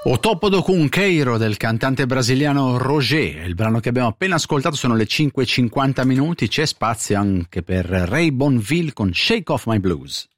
O Topo do Cunqueiro del cantante brasiliano Roger. Il brano che abbiamo appena ascoltato sono le 5:50 minuti, c'è spazio anche per Ray Bonville con Shake Off My Blues.